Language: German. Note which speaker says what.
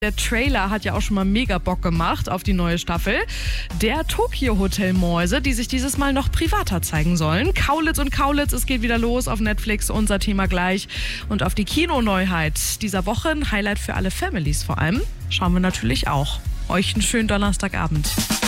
Speaker 1: Der Trailer hat ja auch schon mal mega Bock gemacht auf die neue Staffel. Der Tokyo Hotel Mäuse, die sich dieses Mal noch privater zeigen sollen. Kaulitz und Kaulitz, es geht wieder los auf Netflix, unser Thema gleich. Und auf die Kinoneuheit dieser Woche, ein Highlight für alle Families vor allem, schauen wir natürlich auch. Euch einen schönen Donnerstagabend.